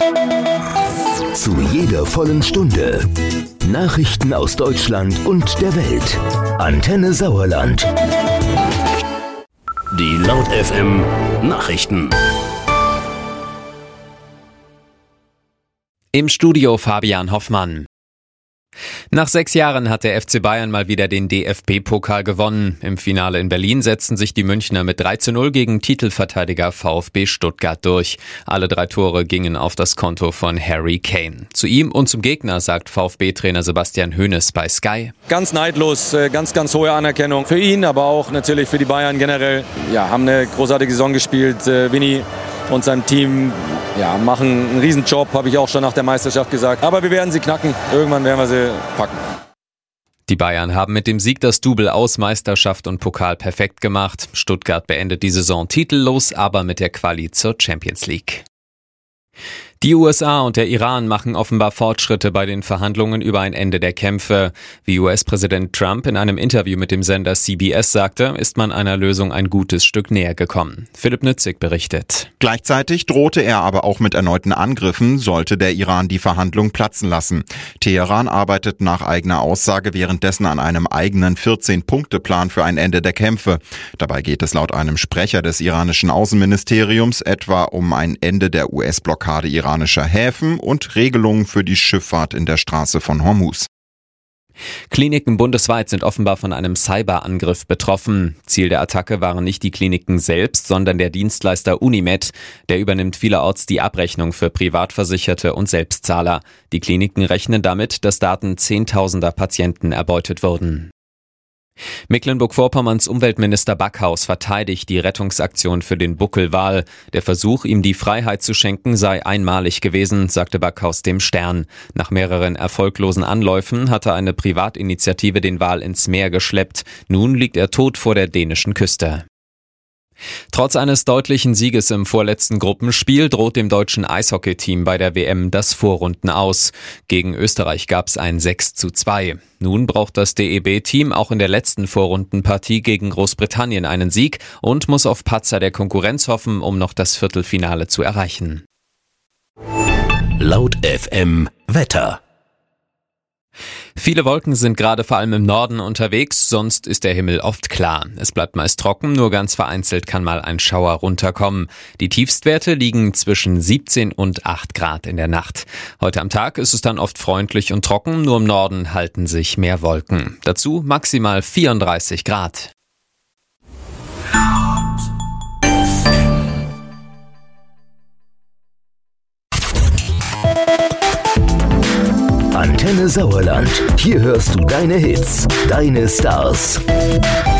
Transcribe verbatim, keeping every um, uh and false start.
Zu jeder vollen Stunde Nachrichten aus Deutschland und der Welt. Antenne Sauerland. Die Laut F M Nachrichten. Im Studio Fabian Hoffmann. Nach sechs Jahren hat der F C Bayern mal wieder den D F B-Pokal gewonnen. Im Finale in Berlin setzten sich die Münchner mit drei zu null gegen Titelverteidiger VfB Stuttgart durch. Alle drei Tore gingen auf das Konto von Harry Kane. Zu ihm und zum Gegner sagt VfB-Trainer Sebastian Hoeneß bei Sky: Ganz neidlos, ganz, ganz hohe Anerkennung für ihn, aber auch natürlich für die Bayern generell. Ja, haben eine großartige Saison gespielt. Vinny und sein Team ja, machen einen Riesenjob, habe ich auch schon nach der Meisterschaft gesagt. Aber wir werden sie knacken. Irgendwann werden wir sie packen. Die Bayern haben mit dem Sieg das Double aus Meisterschaft und Pokal perfekt gemacht. Stuttgart beendet die Saison titellos, aber mit der Quali zur Champions League. Die U S A und der Iran machen offenbar Fortschritte bei den Verhandlungen über ein Ende der Kämpfe. Wie U S-Präsident Trump in einem Interview mit dem Sender C B S sagte, ist man einer Lösung ein gutes Stück näher gekommen. Philipp Nützig berichtet. Gleichzeitig drohte er aber auch mit erneuten Angriffen, sollte der Iran die Verhandlung platzen lassen. Teheran arbeitet nach eigener Aussage währenddessen an einem eigenen vierzehn-Punkte-Plan für ein Ende der Kämpfe. Dabei geht es laut einem Sprecher des iranischen Außenministeriums etwa um ein Ende der U S-Blockade Iran Häfen und Regelungen für die Schifffahrt in der Straße von Hormuz. Kliniken bundesweit sind offenbar von einem Cyberangriff betroffen. Ziel der Attacke waren nicht die Kliniken selbst, sondern der Dienstleister Unimed. Der übernimmt vielerorts die Abrechnung für Privatversicherte und Selbstzahler. Die Kliniken rechnen damit, dass Daten zehntausender Patienten erbeutet wurden. Mecklenburg-Vorpommerns Umweltminister Backhaus verteidigt die Rettungsaktion für den Buckelwal. Der Versuch, ihm die Freiheit zu schenken, sei einmalig gewesen, sagte Backhaus dem Stern. Nach mehreren erfolglosen Anläufen hatte eine Privatinitiative den Wal ins Meer geschleppt. Nun liegt er tot vor der dänischen Küste. Trotz eines deutlichen Sieges im vorletzten Gruppenspiel droht dem deutschen Eishockeyteam bei der W M das Vorrunden aus. Gegen Österreich gab es ein sechs zu zwei. Nun braucht das D E B-Team auch in der letzten Vorrundenpartie gegen Großbritannien einen Sieg und muss auf Patzer der Konkurrenz hoffen, um noch das Viertelfinale zu erreichen. Laut F M Wetter. Viele Wolken sind gerade vor allem im Norden unterwegs, sonst ist der Himmel oft klar. Es bleibt meist trocken, nur ganz vereinzelt kann mal ein Schauer runterkommen. Die Tiefstwerte liegen zwischen siebzehn und acht Grad in der Nacht. Heute am Tag ist es dann oft freundlich und trocken, nur im Norden halten sich mehr Wolken. Dazu maximal vierunddreißig Grad. Antenne Sauerland. Hier hörst du deine Hits, deine Stars.